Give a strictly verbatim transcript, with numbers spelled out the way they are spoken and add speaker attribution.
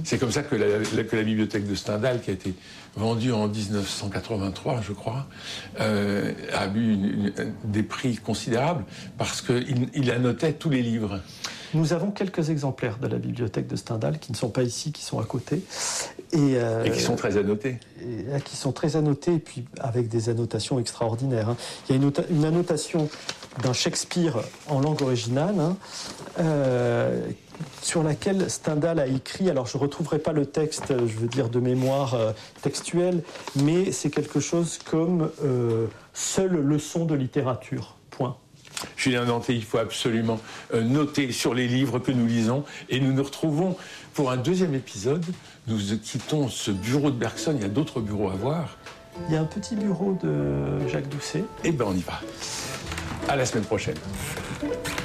Speaker 1: C'est comme ça que la, la, que la bibliothèque de Stendhal, qui a été vendue en dix-neuf cent quatre-vingt-trois, je crois, euh, a eu une, une, des prix considérables parce qu'il il annotait tous les livres.
Speaker 2: Nous avons quelques exemplaires de la bibliothèque de Stendhal qui ne sont pas ici, qui sont à côté. Et, euh,
Speaker 1: et qui sont très annotés.
Speaker 2: Et, qui sont très annotés, et puis avec des annotations extraordinaires. Hein. Il y a une, une annotation d'un Shakespeare en langue originale, hein, euh, sur laquelle Stendhal a écrit, alors je ne retrouverai pas le texte, je veux dire de mémoire euh, textuelle, mais c'est quelque chose comme euh, « seule leçon de littérature », point.
Speaker 1: Julien Danté, il faut absolument euh, noter sur les livres que nous lisons, et nous nous retrouvons pour un deuxième épisode. Nous quittons ce bureau de Bergson, il y a d'autres bureaux à voir.
Speaker 2: Il y a un petit bureau de Jacques Doucet.
Speaker 1: Eh bien on y va. À la semaine prochaine.